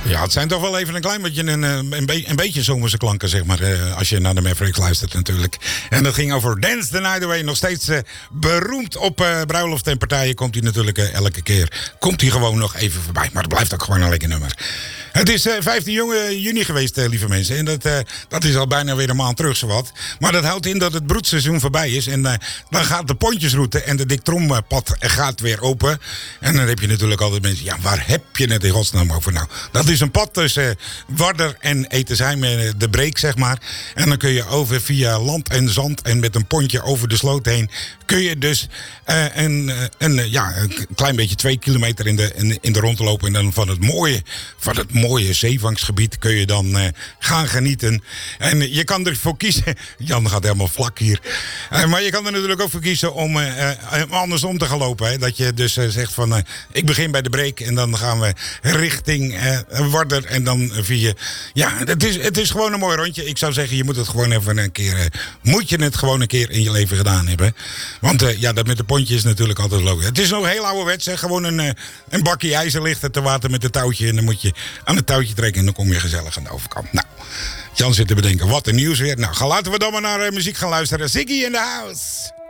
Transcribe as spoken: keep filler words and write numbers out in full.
Ja, het zijn toch wel even een klein beetje een, een, be- een beetje zomerse klanken, zeg maar. Uh, als je naar de Mavericks luistert natuurlijk. En dat ging over Dance the Night Away. Nog steeds uh, beroemd op uh, bruiloft en partijen. Komt hij natuurlijk uh, elke keer. Komt hij gewoon nog even voorbij. Maar het blijft ook gewoon een lekker nummer. Het is uh, vijftien juni geweest, uh, lieve mensen. En dat, uh, dat is al bijna weer een maand terug, zowat. Maar dat houdt in dat het broedseizoen voorbij is. En uh, dan gaat de pontjesroute en de Diktrompad gaat weer open. En dan heb je natuurlijk altijd mensen... Ja, waar heb je het in godsnaam over nou? Dat is een pad tussen uh, Warder en Etesheim, uh, de Breek, zeg maar. En dan kun je over via land en zand en met een pontje over de sloot heen... kun je dus uh, een, een, uh, ja, een klein beetje twee kilometer in de, in, in de rond lopen. En dan van het mooie... Van het mooie zeevangstgebied kun je dan uh, gaan genieten. En uh, je kan ervoor kiezen... Jan gaat helemaal vlak hier. Uh, maar je kan er natuurlijk ook voor kiezen om uh, uh, andersom te gaan lopen. Hè? Dat je dus uh, zegt van... Uh, ik begin bij de Breek en dan gaan we richting uh, Warder. En dan via... Ja, het is, het is gewoon een mooi rondje. Ik zou zeggen, je moet het gewoon even een keer... Uh, moet je het gewoon een keer in je leven gedaan hebben. Want uh, ja, dat met de pontje is natuurlijk altijd logisch. Het is nog heel ouderwets. Hè? Gewoon een, uh, een bakje ijzer ligt er te water met een touwtje. En dan moet je aan het touwtje trekken en dan kom je gezellig aan de overkant. Nou, Jan zit te bedenken, wat een nieuws weer. Nou, laten we dan maar naar uh, muziek gaan luisteren. Ziggy in the house.